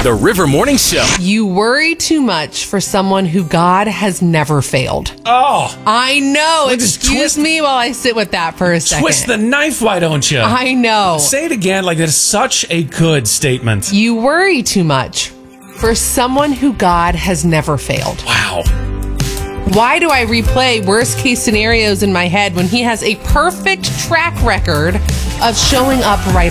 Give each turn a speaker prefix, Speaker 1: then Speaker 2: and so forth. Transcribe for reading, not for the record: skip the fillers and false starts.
Speaker 1: The River Morning Show.
Speaker 2: You worry too much for someone who God has never failed.
Speaker 3: Oh.
Speaker 2: I know.
Speaker 3: Just
Speaker 2: Excuse me while I sit with that for a second.
Speaker 3: Twist the knife, why don't you?
Speaker 2: I know.
Speaker 3: Say it again, like that's such a good statement.
Speaker 2: You worry too much for someone who God has never failed.
Speaker 3: Wow.
Speaker 2: Why do I replay worst case scenarios in my head when he has a perfect track record of showing up right